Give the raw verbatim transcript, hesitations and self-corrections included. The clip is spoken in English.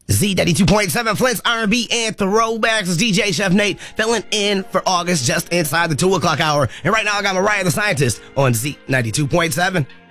Z ninety-two point seven, Flint's R and B and Throwbacks. It's D J Chef Nate filling in for August just inside the two o'clock hour. And right now I got Mariah the Scientist on Z ninety-two point seven.